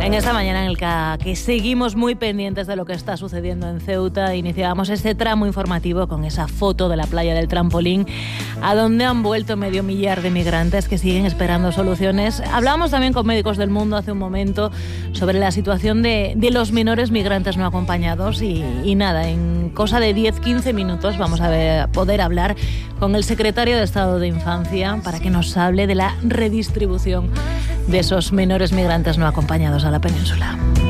En esta mañana en el que seguimos muy pendientes de lo que está sucediendo en Ceuta, iniciábamos este tramo informativo con esa foto de la playa del Trampolín, a donde han vuelto 500.000 de migrantes que siguen esperando soluciones. Hablábamos también con Médicos del Mundo hace un momento sobre la situación de los menores migrantes no acompañados y nada, en cosa de 10-15 minutos vamos a poder hablar con el secretario de Estado de Infancia para que nos hable de la redistribución de esos menores migrantes no acompañados a la península.